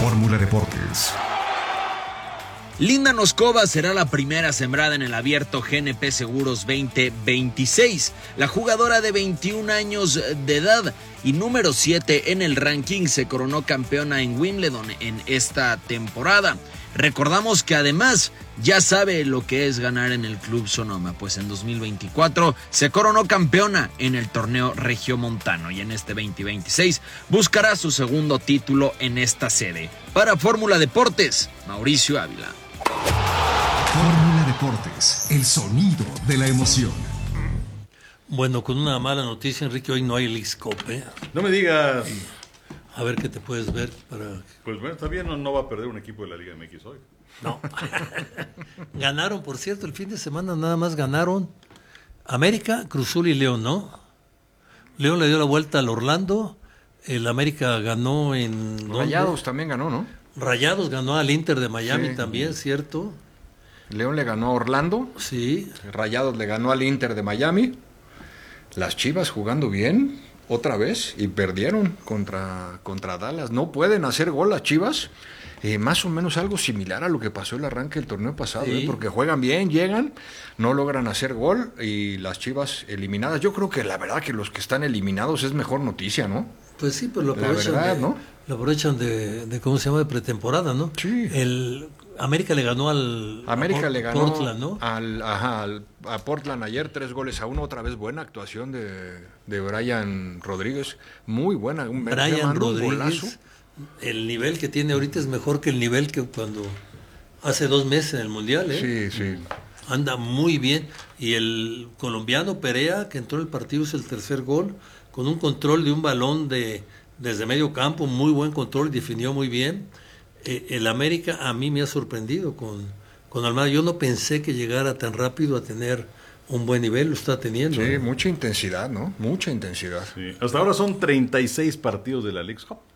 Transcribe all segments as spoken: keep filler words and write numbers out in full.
Fórmula Deportes. Linda Noskova será la primera sembrada en el abierto G N P Seguros veinte veintiséis. La jugadora de veintiún años de edad y número siete en el ranking se coronó campeona en Wimbledon en esta temporada. Recordamos que además ya sabe lo que es ganar en el Club Sonoma, pues en dos mil veinticuatro se coronó campeona en el torneo regiomontano y en este veinte veintiséis buscará su segundo título en esta sede. Para Fórmula Deportes, Mauricio Ávila. Fórmula Deportes, el sonido de la emoción. Bueno, con una mala noticia, Enrique, hoy no hay Leagues Cup, ¿eh? No me digas. A ver qué te puedes ver para... Pues bueno, está bien, no, no va a perder un equipo de la Liga M X hoy. No. Ganaron, por cierto, el fin de semana nada más ganaron América, Cruz Azul y León, ¿no? León le dio la vuelta al Orlando, el América ganó en... Rayados ¿dónde? también ganó, ¿no? Rayados ganó al Inter de Miami Sí. también, ¿cierto? León le ganó a Orlando. Sí. Rayados le ganó al Inter de Miami. Las Chivas jugando bien otra vez y perdieron contra, contra Dallas. No pueden hacer gol las Chivas. Eh, más o menos algo similar a lo que pasó el arranque del torneo pasado, Sí. ¿eh? Porque juegan bien, llegan, no logran hacer gol y las Chivas eliminadas. Yo creo que la verdad que los que están eliminados es mejor noticia, ¿no? Pues sí, pues lo La aprovechan, verdad, de, ¿no? lo aprovechan de, de, ¿cómo se llama?, de pretemporada, ¿no? Sí. El América le ganó al América a Port- le ganó Portland, ¿no? al, ajá, al- a Portland ayer tres goles a uno, otra vez buena actuación de, de Brian Rodríguez, muy buena, un Brian mandó un golazo. Rodríguez, el nivel que tiene ahorita es mejor que el nivel que cuando hace dos meses en el Mundial, ¿eh? Sí, sí. Anda muy bien. Y el colombiano Perea, que entró en el partido, es el tercer gol, con un control de un balón de desde medio campo, muy buen control, definió muy bien. Eh, el América a mí me ha sorprendido con, con Almada. Yo no pensé que llegara tan rápido a tener un buen nivel, lo está teniendo. Sí, ¿eh? mucha intensidad, ¿no? Mucha intensidad. Sí. Hasta ahora son treinta y seis partidos de la Leagues Cup.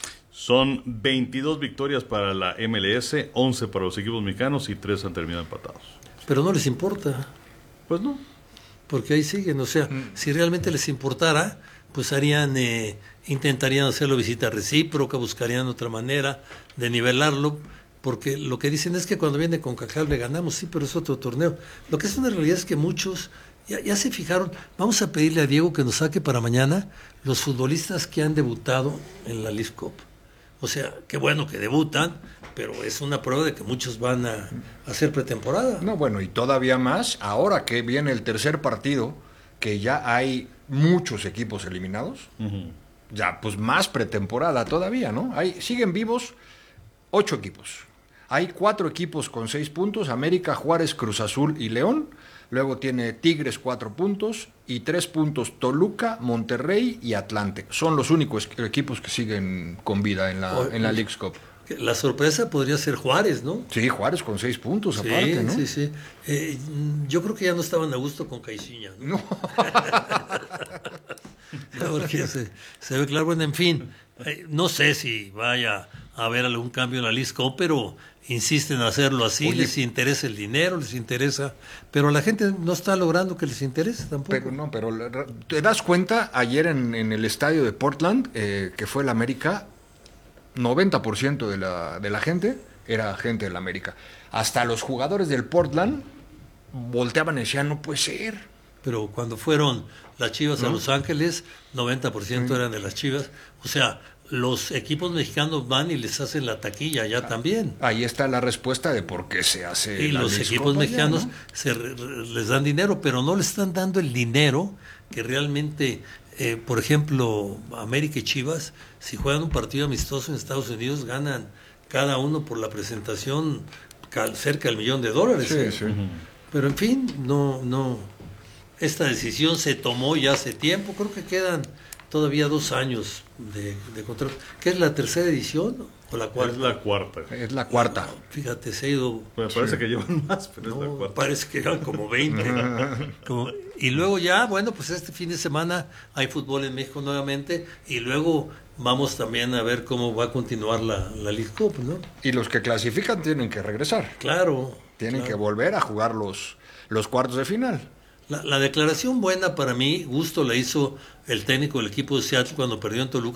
Son veintidós victorias para la M L S, once para los equipos mexicanos y tres han terminado empatados. Pero no les importa, Pues no. porque ahí siguen. O sea, Mm. si realmente les importara, pues harían, eh, intentarían hacerlo visita recíproca, buscarían otra manera de nivelarlo, porque lo que dicen es que cuando viene con Cacao le ganamos, sí, pero es otro torneo. Lo que es una realidad es que muchos ya, ya se fijaron. Vamos a pedirle a Diego que nos saque para mañana los futbolistas que han debutado en la Leagues Cup. O sea, qué bueno que debutan, pero es una prueba de que muchos van a hacer pretemporada. No, bueno, y todavía más, ahora que viene el tercer partido, que ya hay muchos equipos eliminados, Uh-huh. ya pues más pretemporada todavía, ¿no? Hay, siguen vivos ocho equipos. Hay cuatro equipos con seis puntos, América, Juárez, Cruz Azul y León. Luego tiene Tigres cuatro puntos y tres puntos Toluca, Monterrey y Atlante. Son los únicos equipos que siguen con vida en la, en la Leagues Cup. La sorpresa podría ser Juárez, ¿no? Sí, Juárez con seis puntos Sí, aparte, ¿no? sí, sí. Eh, yo creo que ya no estaban a gusto con Caixinha, ¿no? No. Porque se, se ve claro. Bueno, en fin, eh, no sé si vaya a haber algún cambio en la Leagues Cup, pero insisten en hacerlo así. Oye. Les interesa el dinero, les interesa, pero la gente no está logrando que les interese tampoco. Pero no, pero la- te das cuenta, ayer en, en el estadio de Portland, eh, que fue el América, noventa por ciento de la, de la gente era gente del América. Hasta los jugadores del Portland volteaban y decían, no puede ser. Pero cuando fueron las Chivas a ¿No? Los Ángeles, noventa por ciento Sí. eran de las Chivas. O sea, los equipos mexicanos van y les hacen la taquilla allá también. Ahí está la respuesta de por qué se hace Y la los Leagues equipos Cup allá, mexicanos ¿no? se re- re- les dan dinero, pero no le están dando el dinero que realmente, eh, por ejemplo, América y Chivas, si juegan un partido amistoso en Estados Unidos, ganan cada uno por la presentación cal- cerca del millón de dólares. Sí, ¿eh? sí. Pero en fin, no, no. Esta decisión se tomó ya hace tiempo, creo que quedan todavía dos años de, de contrato. ¿Qué es la tercera edición o la cuarta? Es la cuarta. Es la cuarta. Fíjate, se ha ido. Me parece que llevan más, pero es la No, cuarta. parece que eran como veinte. Como- y luego ya, bueno, pues este fin de semana hay fútbol en México nuevamente y luego vamos también a ver cómo va a continuar la, la League Cup, ¿no? Y los que clasifican tienen que regresar. Claro. Tienen claro. que volver a jugar los, los cuartos de final. La, la declaración buena para mí, gusto la hizo el técnico del equipo de Seattle cuando perdió en Toluca.